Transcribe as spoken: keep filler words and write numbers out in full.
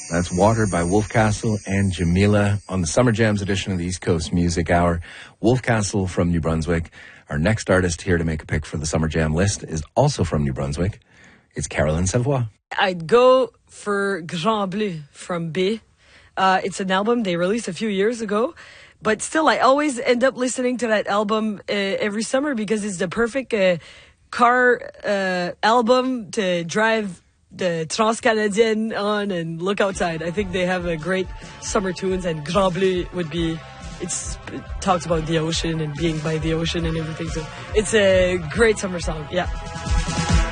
That's Water by Wolfcastle and Jamila on the Summer Jams edition of the East Coast Music Hour. Wolfcastle from New Brunswick. Our next artist here to make a pick for the Summer Jam list is also from New Brunswick. It's Carolyn Savoie. I'd go for Grand Bleu from B. Uh, it's an album they released a few years ago. But still, I always end up listening to that album uh, every summer because it's the perfect uh, car uh, album to drive the Trans-Canadienne on and look outside. I think they have a great summer tunes, and Grand Bleu would be, it's, it talks about the ocean and being by the ocean and everything. So it's a great summer song, yeah.